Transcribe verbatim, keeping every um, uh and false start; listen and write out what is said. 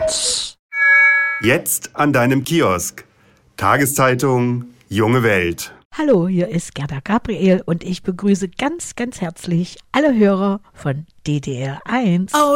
Jetzt an deinem Kiosk. Tageszeitung Junge Welt. Hallo, hier ist Gerda Gabriel und ich begrüße ganz, ganz herzlich alle Hörer von D D R eins.